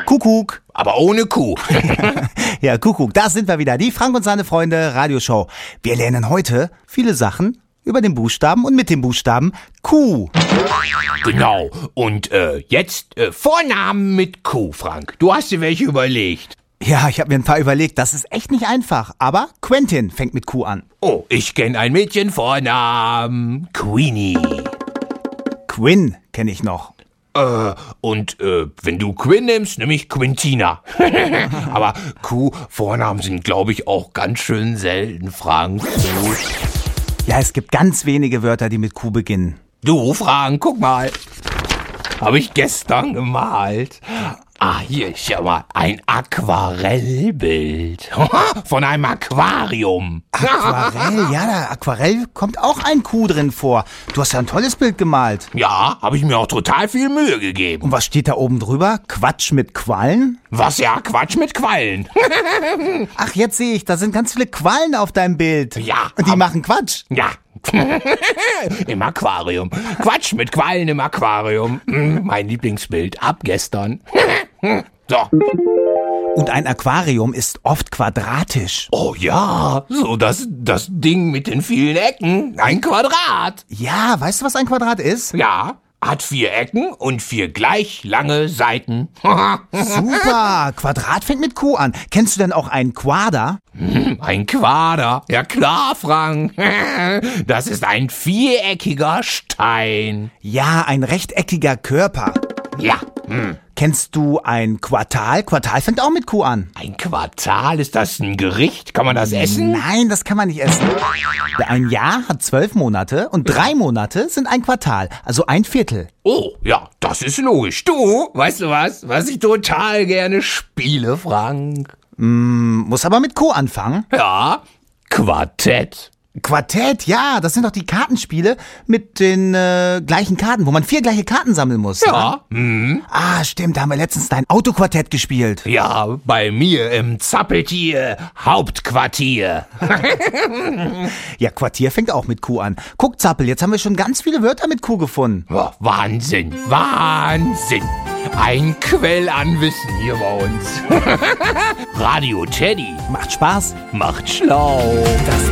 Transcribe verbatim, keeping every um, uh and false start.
Kuckuck. Aber ohne Kuh. Ja, Kuckuck, da sind wir wieder. Die Frank und seine Freunde Radioshow. Wir lernen heute viele Sachen über den Buchstaben und mit dem Buchstaben Q. Genau. Und äh, jetzt äh, Vornamen mit Q, Frank. Du hast dir welche überlegt. Ja, ich habe mir ein paar überlegt. Das ist echt nicht einfach. Aber Quentin fängt mit Q an. Oh, ich kenne ein Mädchenvornamen. Queenie. Quinn kenne ich noch. Äh, und äh, wenn du Quinn nimmst, nehme ich Quintina. Aber Q-Vornamen sind, glaube ich, auch ganz schön selten, Frank. Ja, es gibt ganz wenige Wörter, die mit Q beginnen. Du, Frank, guck mal. Habe ich gestern gemalt. Ah, hier, schau mal, ein Aquarellbild. Von einem Aquarium. Aquarell, ja, da Aquarell kommt auch ein Q drin vor. Du hast ja ein tolles Bild gemalt. Ja, habe ich mir auch total viel Mühe gegeben. Und was steht da oben drüber? Quatsch mit Quallen? Was ja, Quatsch mit Quallen. Ach, jetzt sehe ich, da sind ganz viele Quallen auf deinem Bild. Ja. Und die machen Quatsch. Ja. Im Aquarium. Quatsch mit Quallen im Aquarium. Mein Lieblingsbild ab gestern. So. Und ein Aquarium ist oft quadratisch. Oh ja, so das, das Ding mit den vielen Ecken. Ein Quadrat. Ja, weißt du, was ein Quadrat ist? Ja, hat vier Ecken und vier gleich lange Seiten. Super, Quadrat fängt mit Q an. Kennst du denn auch ein Quader? Ein Quader. Ja klar, Frank. Das ist ein viereckiger Stein. Ja, ein rechteckiger Körper. Ja. Hm. Kennst du ein Quartal? Quartal fängt auch mit Q an. Ein Quartal, ist das ein Gericht? Kann man das essen? Nein, das kann man nicht essen. Ein Jahr hat zwölf Monate und drei Monate sind ein Quartal, also ein Viertel. Oh, ja, das ist logisch. Du, weißt du was, was ich total gerne spiele, Frank? Mm, muss aber mit Q anfangen. Ja, Quartett. Quartett, ja, das sind doch die Kartenspiele mit den äh, gleichen Karten, wo man vier gleiche Karten sammeln muss. Ja. Mhm. Ah, stimmt, da haben wir letztens dein Autoquartett gespielt. Ja, bei mir im Zappeltier Hauptquartier. Ja, Quartier fängt auch mit Q an. Guck, Zappel, jetzt haben wir schon ganz viele Wörter mit Q gefunden. Oh, Wahnsinn, Wahnsinn. Ein Quell an Wissen hier bei uns. Radio Teddy. Macht Spaß. Macht schlau. Das